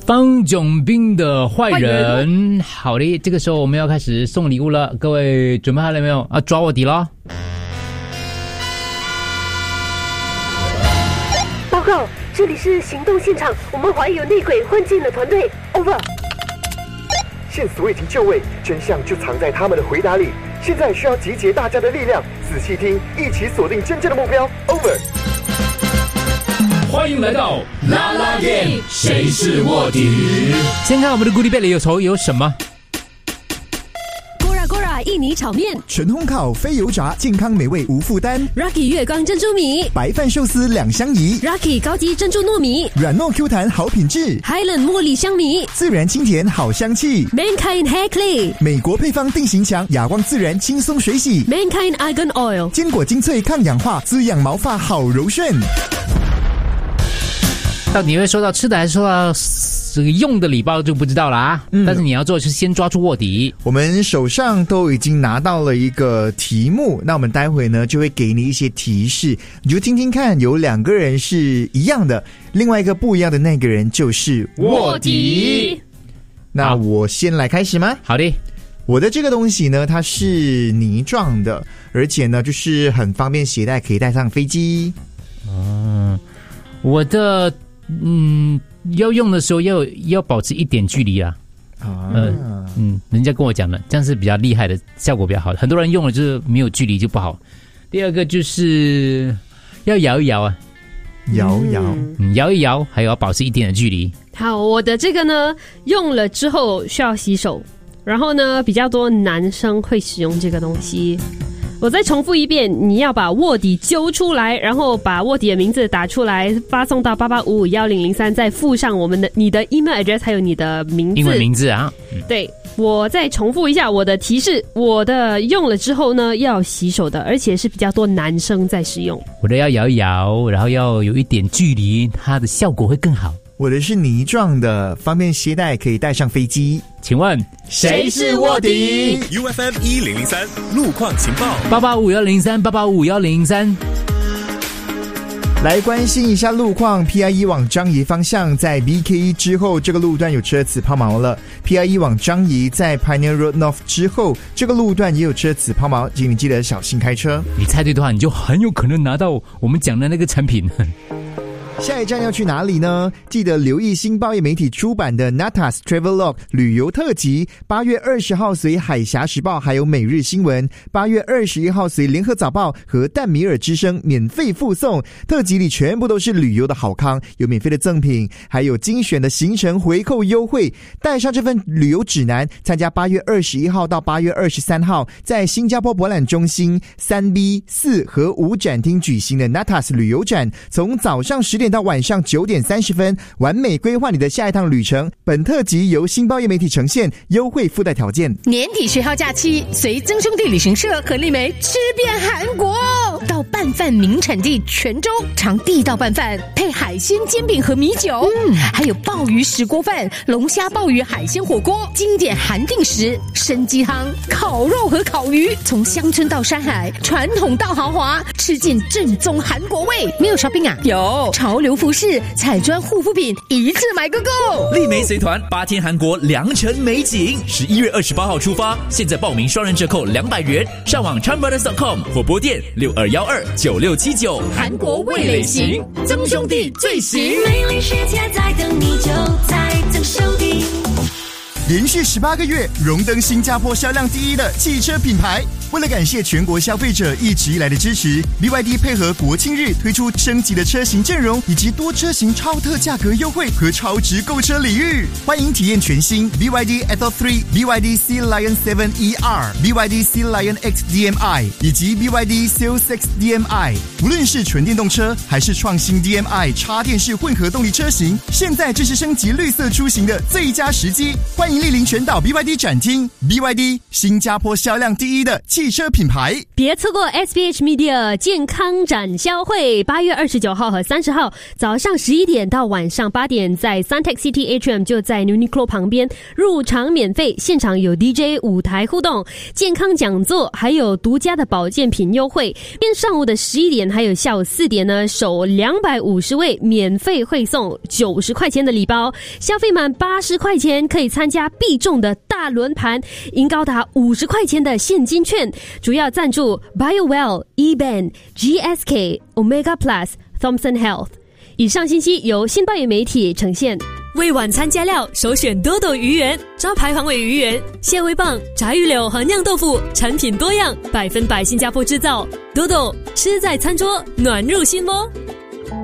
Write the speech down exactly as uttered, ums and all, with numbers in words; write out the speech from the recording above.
方炯斌的坏人。好的，这个时候我们要开始送礼物了，各位准备好了没有？啊，抓卧底咯！ 报告，这里是行动现场，我们怀疑有内鬼混进了团队。Over。 线索已经就位，真相就藏在他们的回答里。现在需要集结大家的力量，仔细听，一起锁定真正的目标。Over。 欢迎来到啦啦店，谁是卧底？ 先看我们的 Goodie Bag 里有筹有什么 Gora Gora 印尼炒面， 纯烘烤非油炸，健康美味无负担。 Rocky 月光珍珠米， 白饭寿司两相宜。 Rocky 高级珍珠糯米， 软糯 Q 弹好品质。 Highland 茉莉香米， 自然清甜好香气。 Mankind Hair Clay， 美国配方定型强，哑光自然轻松水洗。 Mankind Argan Oil， 坚果精粹抗氧化，滋养毛发好柔顺。 到底你会收到吃的还是收到这个用的礼包就不知道了啊、嗯、但是你要做的是先抓住卧底。 我们手上都已经拿到了一个题目，那我们待会呢就会给你一些提示，你就听听看，有两个人是一样的，另外一个不一样的那个人就是卧底。 那我先来开始吗？ 好的。 我的这个东西呢，它是泥状的，而且呢就是很方便携带，可以带上飞机。 嗯，我的嗯，要用的时候要要保持一点距离啊。啊，嗯嗯，人家跟我讲的，这样是比较厉害的，效果比较好。很多人用了就是没有距离就不好。第二个就是要摇一摇啊， 摇一摇， 嗯，摇一摇，还有要保持一点的距离。 好，我的这个呢，用了之后需要洗手，然后呢，比较多男生会使用这个东西。我再重复一遍，你要把卧底揪出来，然后把卧底的名字打出来，发送到八八五五一零零三，再附上我们的你的 email address 还有你的名字， 英文名字啊。 嗯、对，我再重复一下我的提示，我的用了之后呢要洗手的，而且是比较多男生在使用。 我的要摇一摇，然后要有一点距离，它的效果会更好。 我的是泥状的，方便携带，可以带上飞机。 请问谁是卧底 ？U F M 一零零三路况情报， 八八五幺零三八八五幺零三。 来关心一下路况 ，P I 一往樟宜方向，在 B K 一之后，这个路段有车子抛锚了。P I 一往樟宜，在 Pioneer Road North 之后，这个路段也有车子抛锚，请你记得小心开车。 你猜对的话，你就很有可能拿到我们讲的那个产品。 下一站要去哪里呢？记得留意新报业媒体出版的 Natas Travelog 旅游特辑，八月二十号随海峡时报还有每日新闻，八月二十一号随联合早报和淡米尔之声免费附送。特辑里全部都是旅游的好康，有免费的赠品，还有精选的行程回扣优惠。带上这份旅游指南，参加八月二十一号到八月二十三号在新加坡博览中心三 B 四和五展厅举行的 Natas 旅游展，从早上十点到晚上九点三十分，完美规划你的下一趟旅程。本特辑由新报业媒体呈现，优惠附带条件。 年底十号假期，随曾兄弟旅行社和丽梅吃遍韩国，到拌饭名产地泉州，尝地道拌饭配海鲜煎饼和米酒，嗯，还有鲍鱼石锅饭、龙虾鲍鱼海鲜火锅，经典韩定食、参鸡汤、烤肉和烤鱼，从乡村到山海，传统到豪华，吃尽正宗韩国味。没有 shopping 啊？有潮流服饰、彩妆护肤品，一次买个够。 丽梅随团八天韩国良辰美景，十一月二十八号出发，现在报名双人折扣两百元，上网 chan brothers dot com 或拨电六二幺二九六七九。 韩国味蕾行，曾兄弟最行。 美丽世界在等你，就在曾兄弟。 连续十八个月荣登新加坡销量第一的汽车品牌。为了感谢全国消费者一直以来的支持 ，B Y D 配合国庆日推出升级的车型阵容，以及多车型超特价格优惠和超值购车礼遇。欢迎体验全新 B Y D Atto 三、B Y D Sea Lion 七 E R、B Y D Sea Lion X D M I 以及 B Y D Seal 六 D M I。无论是纯电动车还是创新 D M I 插电式混合动力车型，现在正是升级绿色出行的最佳时机。欢迎莅临全岛 B Y D 展厅 ，B Y D 新加坡销量第一的汽汽车品牌。 别错过 S B H Media 健康展销会，八月二十九号和三十号早上十一点到晚上八点，在 Suntec City Atrium 就在 Uniqlo 旁边，入场免费，现场有 D J 舞台互动、健康讲座，还有独家的保健品优惠。边上午的十一点还有下午四点呢，首两百五十位免费会送九十块钱的礼包，消费满八十块钱可以参加必中的大轮盘，赢高达五十块钱的现金券。主要赞助 BioWell、eBan、G S K、Omega Plus、Thomson Health。以上信息由新报业媒体呈现。 为晚餐加料，首选多多鱼圆，招牌黄尾鱼圆、蟹味棒、炸鱼柳和酿豆腐，产品多样，百分百新加坡制造。多多吃在餐桌，暖入心窝。